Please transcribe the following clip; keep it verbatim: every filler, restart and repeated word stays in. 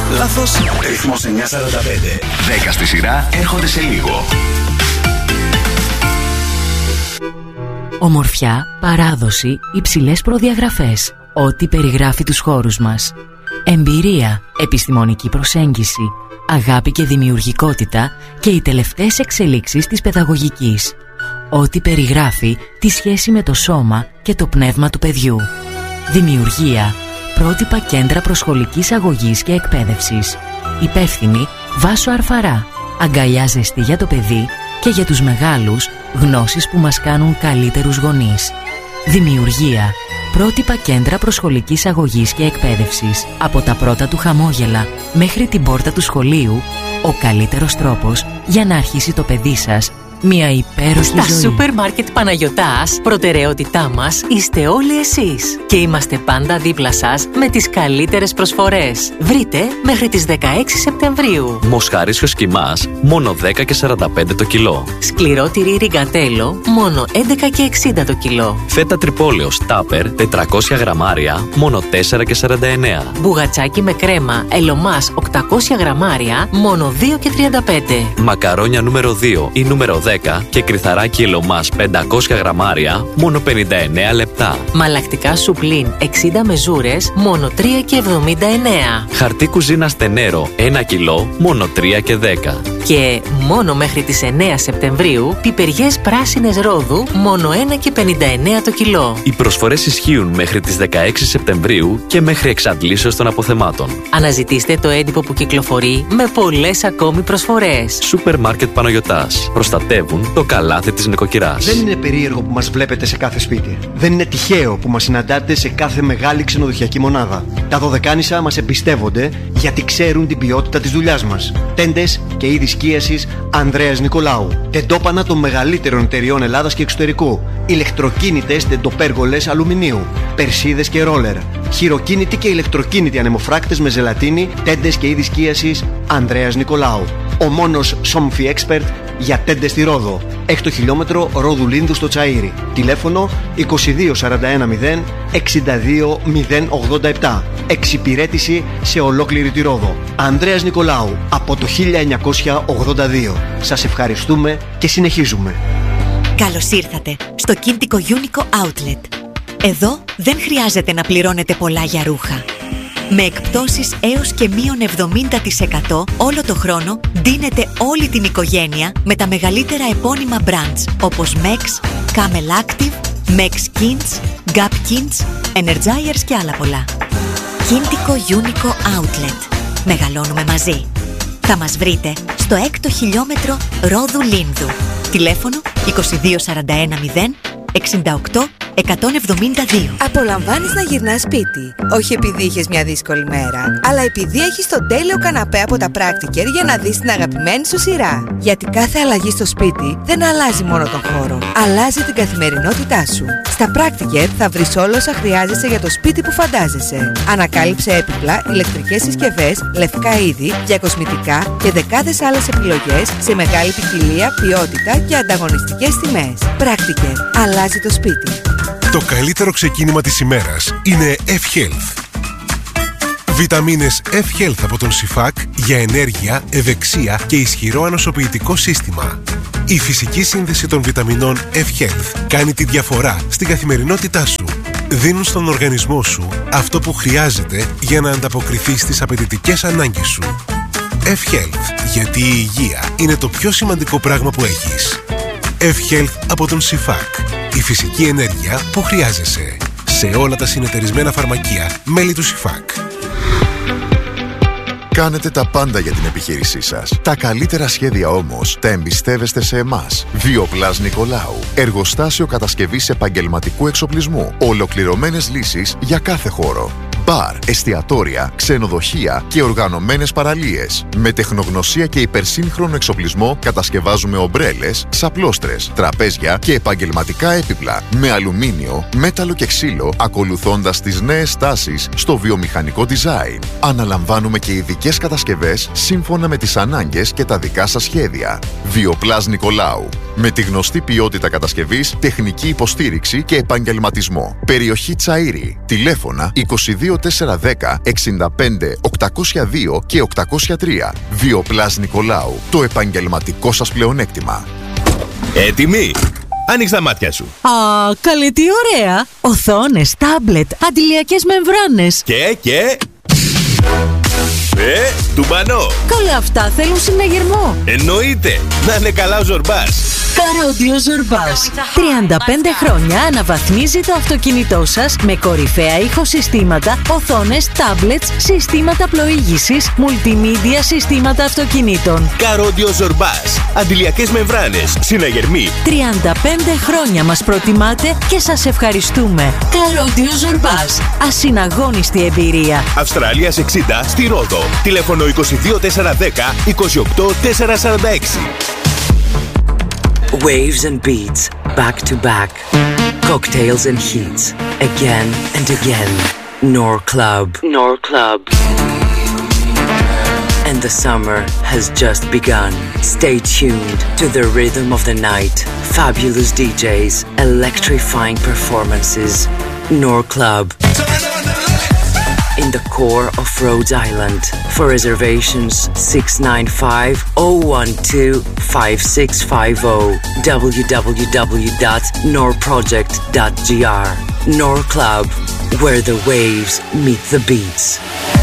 Λάθος. Ρυθμός εννιακόσια σαράντα πέντε. δέκα στη σειρά έρχονται σε λίγο. Ομορφιά, παράδοση, υψηλές προδιαγραφές. Ό,τι περιγράφει τους χώρους μας. Εμπειρία, επιστημονική προσέγγιση, αγάπη και δημιουργικότητα και οι τελευταίες εξελίξεις της παιδαγωγικής. Ό,τι περιγράφει τη σχέση με το σώμα και το πνεύμα του παιδιού. Δημιουργία, πρότυπα κέντρα προσχολικής αγωγής και εκπαίδευσης. Υπεύθυνη Βάσο Αρφαρά. Αγκαλιά ζεστή για το παιδί και για τους μεγάλους, γνώσεις που μας κάνουν καλύτερους γονείς. Δημιουργία, πρότυπα κέντρα προσχολικής αγωγής και εκπαίδευσης. Από τα πρώτα του χαμόγελα μέχρι την πόρτα του σχολείου, ο καλύτερος τρόπος για να αρχίσει το παιδί σας μια υπέροχη ζωή. Στα σούπερ μάρκετ Παναγιωτάς, προτεραιότητά μας είστε όλοι εσείς. Και είμαστε πάντα δίπλα σας με τις καλύτερες προσφορές. Βρείτε μέχρι τις δεκαέξι Σεπτεμβρίου. Μοσχαρίσιο σκυμάς, μόνο δέκα και σαράντα πέντε το κιλό. Σκληρό τυρί ριγκατέλο, μόνο έντεκα και εξήντα το κιλό. Φέτα τρυπόλεως τάπερ, τετρακόσια γραμμάρια, μόνο τέσσερα και σαράντα εννέα. Μπουγατσάκι με κρέμα, ελομάς οκτακόσια γραμμάρια, μόνο δύο και τριάντα πέντε. Μακαρόνια νούμερο δύο ή νούμερο δέκα και κρυθαράκι ελομάς πεντακόσια γραμμάρια, μόνο πενήντα εννέα λεπτά. Μαλακτικά σουπλίν εξήντα μεζούρες, μόνο τρία και εβδομήντα εννέα. Χαρτί κουζίνα στενέρο ένα κιλό, μόνο τρία και δέκα. Και μόνο μέχρι τις εννέα Σεπτεμβρίου, πιπεριές πράσινες ρόδου, μόνο ένα και πενήντα εννέα το κιλό. Οι προσφορές ισχύουν μέχρι τις δεκαέξι Σεπτεμβρίου και μέχρι εξαντλήσεως των αποθεμάτων. Αναζητήστε το έντυπο που κυκλοφορεί με πολλές ακόμη προσφορές. Σούπερ μάρκετ Παναγιωτάς. Προστατεύουν το καλάθι της νοικοκυράς. Δεν είναι περίεργο που μας βλέπετε σε κάθε σπίτι. Δεν είναι τυχαίο που μας συναντάτε σε κάθε μεγάλη ξενοδοχειακή μονάδα. Τα Δωδεκάνησα μας εμπιστεύονται γιατί ξέρουν την ποιότητα της δουλειάς μας. Τέντες και είδη σκίασης Ανδρέας Νικολάου. Τεντόπανα των μεγαλύτερων εταιριών Ελλάδας και εξωτερικού. Ηλεκτροκίνητες τεντοπέργολες αλουμινίου. Περσίδες και ρόλερ. Χειροκίνητοι και ηλεκτροκίνητοι ανεμοφράκτες με ζελατίνη. Τέντες και είδη σκίασης Ανδρέας Νικολάου. Ο μόνος Somfy Expert για τέντες στη Ρόδο. Έκτο χιλιόμετρο Ρόδου Λίνδου στο Τσαΐρι. Τηλέφωνο είκοσι δύο σαράντα ένα μηδέν εξήντα δύο μηδέν ογδόντα επτά. Εξυπηρέτηση σε ολόκληρη τη Ρόδο. Ανδρέας Νικολάου από το χίλια εννιακόσια ογδόντα δύο. Σας ευχαριστούμε και συνεχίζουμε. Καλώς ήρθατε στο Κίντικο Unico Outlet. Εδώ δεν χρειάζεται να πληρώνετε πολλά για ρούχα. Με εκπτώσεις έως και μείον εβδομήντα τοις εκατό όλο το χρόνο ντύνετε όλη την οικογένεια με τα μεγαλύτερα επώνυμα brands όπως Mex, Camel Active, Mex Kins, Gap Kins, Energizers και άλλα πολλά. Kintiko Unico Outlet. Μεγαλώνουμε μαζί. Θα μας βρείτε στο έκτο χιλιόμετρο Ρόδου Λίνδου. Τηλέφωνο είκοσι δύο σαράντα ένα μηδέν εξήντα οκτώ εκατόν εβδομήντα δύο. Απολαμβάνεις να γυρνάς σπίτι. Όχι επειδή είχες μια δύσκολη μέρα, αλλά επειδή έχεις τον τέλειο καναπέ από τα Practiker για να δεις την αγαπημένη σου σειρά. Γιατί κάθε αλλαγή στο σπίτι δεν αλλάζει μόνο τον χώρο, αλλάζει την καθημερινότητά σου. Στα Practiker θα βρεις όλα όσα χρειάζεσαι για το σπίτι που φαντάζεσαι. Ανακάλυψε έπιπλα, ηλεκτρικές συσκευές, λευκά είδη, διακοσμητικά και δεκάδες άλλες επιλογές σε μεγάλη ποικιλία, ποιότητα και ανταγωνιστικές τιμές. Practiker. Αλλάζει το σπίτι. Το καλύτερο ξεκίνημα της ημέρας είναι F-Health. Βιταμίνες F-Health από τον Σιφάκ για ενέργεια, ευεξία και ισχυρό ανοσοποιητικό σύστημα. Η φυσική σύνθεση των βιταμινών F-Health κάνει τη διαφορά στην καθημερινότητά σου. Δίνουν στον οργανισμό σου αυτό που χρειάζεται για να ανταποκριθεί στις απαιτητικές ανάγκες σου. F-Health, γιατί η υγεία είναι το πιο σημαντικό πράγμα που έχεις. F-Health από τον Σιφάκ. Η φυσική ενέργεια που χρειάζεσαι. Σε όλα τα συνεταιρισμένα φαρμακεία, μέλη του Σιφάκ. Κάνετε τα πάντα για την επιχείρησή σας. Τα καλύτερα σχέδια όμως τα εμπιστεύεστε σε εμάς. Βιοπλάς Νικολάου. Εργοστάσιο κατασκευής επαγγελματικού εξοπλισμού. Ολοκληρωμένες λύσεις για κάθε χώρο. Μπαρ, εστιατόρια, ξενοδοχεία και οργανωμένες παραλίες. Με τεχνογνωσία και υπερσύγχρονο εξοπλισμό κατασκευάζουμε ομπρέλες, ξαπλώστρες, τραπέζια και επαγγελματικά έπιπλα με αλουμίνιο, μέταλλο και ξύλο, ακολουθώντας τις νέες τάσεις στο βιομηχανικό design. Αναλαμβάνουμε και ειδικές κατασκευές σύμφωνα με τις ανάγκες και τα δικά σας σχέδια. Βιοπλάς Νικολάου. Με τη γνωστή ποιότητα κατασκευής, τεχνική υποστήριξη και επαγγελματισμό. Περιοχή Τσαΐρη. Τηλέφωνα είκοσι δύο τετρακόσια δέκα εξήντα πέντε οκτακόσια δύο και οκτακόσια τρία. Βιοπλάς Νικολάου. Το επαγγελματικό σας πλεονέκτημα. Έτοιμοι! Άνοιξε τα μάτια σου. Α, καλή, τι ωραία! Οθόνες, τάμπλετ, αντιλιακές μεμβράνες. Και, και... Ε, τουμπανό. Καλά, αυτά θέλουν συναγερμό. Εννοείται. Να είναι καλά ο Ζορμπάς. Καρόντιο Ζορμπάς. τριάντα πέντε χρόνια αναβαθμίζει το αυτοκίνητό σας με κορυφαία ηχοσυστήματα, οθόνες, τάμπλετς, συστήματα πλοήγησης, multimedia συστήματα αυτοκινήτων. Καρόντιο Ζορμπάς. Αντιλιακές μεμβράνες, συναγερμοί. τριάντα πέντε χρόνια μας προτιμάτε και σας ευχαριστούμε. Καρόντιο Ζορμπάς. Ασυναγώνιστη εμπειρία. Αυστραλίας εξήντα στη Ρόδο. Τηλέφωνο είκοσι δύο τετρακόσια δέκα είκοσι οκτώ τετρακόσια σαράντα έξι. Waves and beats, back to back. Cocktails and heats, again and again. Nor Club. Nor Club. And the summer has just begun. Stay tuned to the rhythm of the night. Fabulous D Js, electrifying performances. Nor Club. In the core of Rhode Island. For reservations, six nine five, zero one two, five six five zero. w w w dot nor project dot g r. Nor Club, where the waves meet the beats.